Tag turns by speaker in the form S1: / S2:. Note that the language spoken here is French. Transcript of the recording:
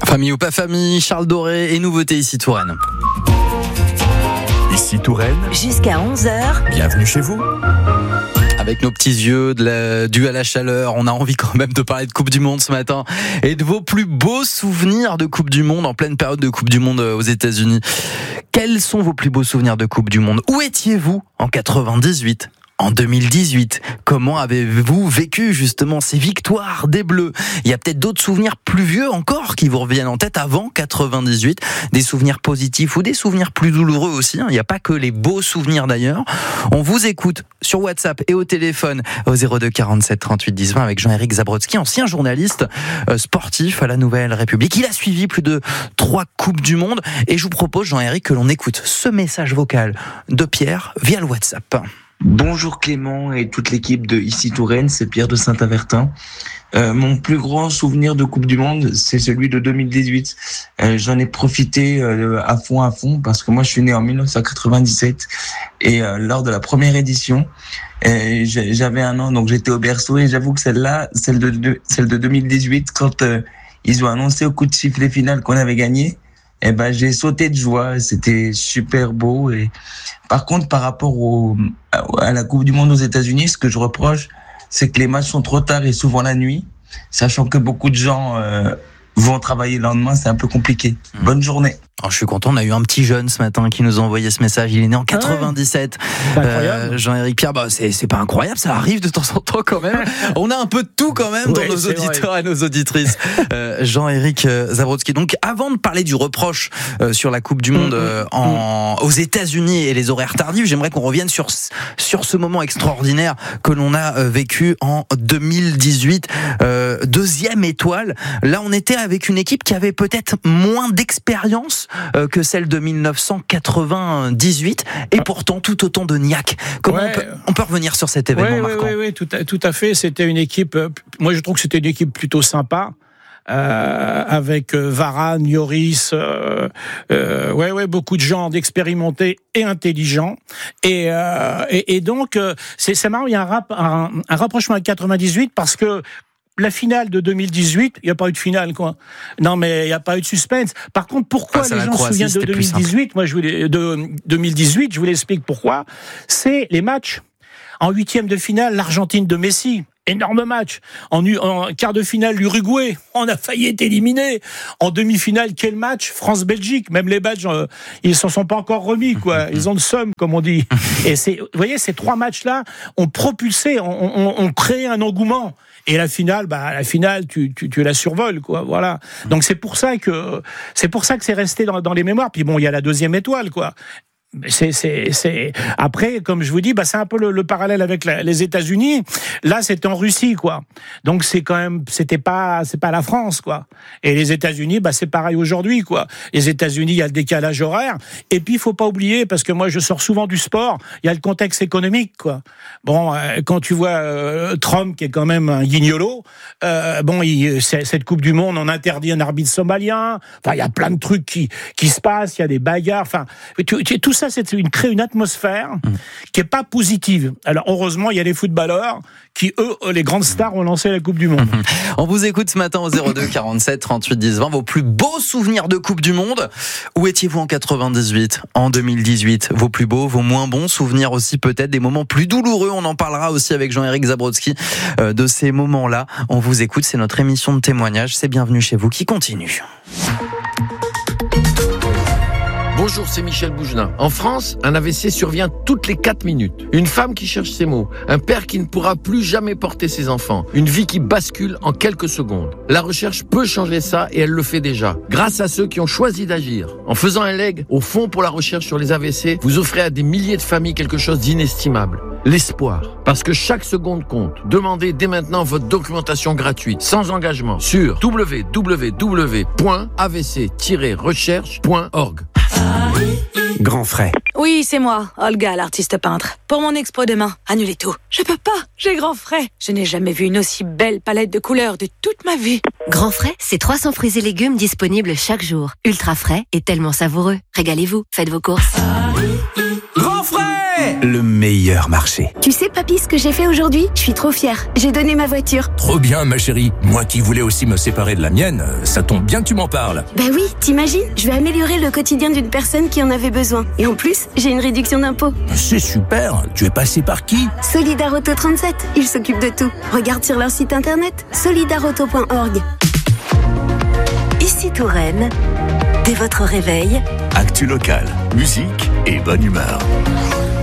S1: Famille ou pas famille, Charles Doré et nouveauté ici Touraine.
S2: Ici Touraine.
S3: Jusqu'à 11h.
S2: Bienvenue chez vous.
S1: Avec nos petits yeux dus à la chaleur, on a envie quand même de parler de Coupe du Monde ce matin et de vos plus beaux souvenirs de Coupe du Monde en pleine période de Coupe du Monde aux États-Unis. Quels sont vos plus beaux souvenirs de Coupe du Monde ? Où étiez-vous en 98 ? En 2018, comment avez-vous vécu justement ces victoires des Bleus ? Il y a peut-être d'autres souvenirs plus vieux encore qui vous reviennent en tête avant 98, des souvenirs positifs ou des souvenirs plus douloureux aussi. Il n'y a pas que les beaux souvenirs d'ailleurs. On vous écoute sur WhatsApp et au téléphone au 02 47 38 10 20 avec Jean-Éric Zabrodsky, ancien journaliste sportif à la Nouvelle République. Il a suivi plus de 3 Coupes du Monde et je vous propose, Jean-Éric, que l'on écoute ce message vocal de Pierre via le WhatsApp.
S4: Bonjour Clément et toute l'équipe de Ici Touraine, c'est Pierre de Saint-Avertin. Mon plus grand souvenir de Coupe du Monde, c'est celui de 2018. J'en ai profité à fond parce que moi je suis né en 1997 et lors de la première édition, j'avais 1 an donc j'étais au berceau et j'avoue que celle de 2018 quand ils ont annoncé au coup de sifflet final qu'on avait gagné. J'ai sauté de joie, c'était super beau. Et par contre, par rapport à la Coupe du Monde aux États-Unis, ce que je reproche, c'est que les matchs sont trop tard et souvent la nuit, sachant que beaucoup de gens vont travailler le lendemain, c'est un peu compliqué. Bonne journée.
S1: Alors, je suis content, on a eu un petit jeune ce matin qui nous a envoyé ce message. Il est né en 97. Jean-Éric Pierre, c'est pas incroyable, ça arrive de temps en temps quand même. On a un peu de tout quand même dans nos auditeurs et nos auditrices. Jean-Éric Zabrodsky. Donc, avant de parler du reproche sur la Coupe du Monde aux États-Unis et les horaires tardifs, j'aimerais qu'on revienne sur ce moment extraordinaire que l'on a vécu en 2018. Deuxième étoile. Là, on était avec une équipe qui avait peut-être moins d'expérience que celle de 1998 et pourtant tout autant de niaque. Comment on peut revenir sur cet événement marquant ?
S5: Oui, tout à fait. C'était une équipe, moi je trouve que c'était une équipe plutôt sympa. Avec Varane, Lloris, beaucoup de gens d'expérimentés et intelligents. Et donc, c'est marrant, il y a un rapprochement avec 98 parce que la finale de 2018, il n'y a pas eu de finale, quoi. Non, mais il n'y a pas eu de suspense. Par contre, pourquoi les gens se souviennent de 2018 ? Moi, de 2018, je vous l'explique pourquoi. C'est les matchs. En 8e de finale, l'Argentine de Messi. Énorme match. En quart de finale, l'Uruguay. On a failli être éliminé. En demi-finale, quel match ? France-Belgique. Même les badges, ils s'en sont pas encore remis, quoi. Ils ont le seum, comme on dit. Et vous voyez, ces 3 matchs-là ont propulsé, ont créé un engouement. Et la finale, tu la survoles, quoi. Voilà. Donc c'est pour ça que c'est resté dans les mémoires. Puis bon, il y a la 2e étoile, quoi. C'est après, comme je vous dis, c'est un peu le parallèle avec les États-Unis. Là, c'était en Russie, quoi. Donc c'est quand même, c'est pas la France, quoi. Et les États-Unis, c'est pareil aujourd'hui, quoi. Les États-Unis, il y a le décalage horaire. Et puis il faut pas oublier, parce que moi je sors souvent du sport, il y a le contexte économique, quoi. Bon, quand tu vois Trump qui est quand même un guignolo, cette Coupe du Monde, on interdit un arbitre somalien. Enfin, il y a plein de trucs qui se passent. Il y a des bagarres. Enfin, tout ça, crée une atmosphère qui est pas positive. Alors heureusement, il y a les footballeurs qui, eux, les grandes stars, ont lancé la Coupe du Monde.
S1: On vous écoute ce matin au 02 47 38 10 20. Vos plus beaux souvenirs de Coupe du Monde. Où étiez-vous en 98, en 2018 ? Vos plus beaux, vos moins bons souvenirs aussi, peut-être des moments plus douloureux. On en parlera aussi avec Jean-Éric Zabrodsky de ces moments-là. On vous écoute, c'est notre émission de témoignage. C'est Bienvenue chez vous qui continue.
S6: Bonjour, c'est Michel Bougelin. En France, un AVC survient toutes les 4 minutes. Une femme qui cherche ses mots. Un père qui ne pourra plus jamais porter ses enfants. Une vie qui bascule en quelques secondes. La recherche peut changer ça et elle le fait déjà. Grâce à ceux qui ont choisi d'agir. En faisant un leg au Fonds pour la recherche sur les AVC, vous offrez à des milliers de familles quelque chose d'inestimable. L'espoir. Parce que chaque seconde compte. Demandez dès maintenant votre documentation gratuite, sans engagement, sur www.avc-recherche.org.
S2: Grand frais.
S3: Oui, c'est moi, Olga, l'artiste peintre. Pour mon expo demain, annulez tout. Je peux pas, j'ai grand frais. Je n'ai jamais vu une aussi belle palette de couleurs de toute ma vie.
S7: Grand frais, c'est 300 fruits et légumes disponibles chaque jour. Ultra frais et tellement savoureux. Régalez-vous, faites vos courses.
S8: Grand frais!
S2: Automobile.fr, le meilleur marché.
S8: Tu sais, papy, ce que j'ai fait aujourd'hui? Je suis trop fière. J'ai donné ma voiture.
S9: Trop bien, ma chérie. Moi qui voulais aussi me séparer de la mienne, ça tombe bien que tu m'en parles.
S8: Bah oui, t'imagines? Je vais améliorer le quotidien d'une personne qui en avait besoin. Et en plus, j'ai une réduction d'impôt.
S9: C'est super. Tu es passé par qui?
S8: Solidarauto 37. Ils s'occupent de tout. Regarde sur leur site internet, solidarauto.org.
S7: Ici Touraine, dès votre réveil,
S10: actu local, musique et bonne humeur.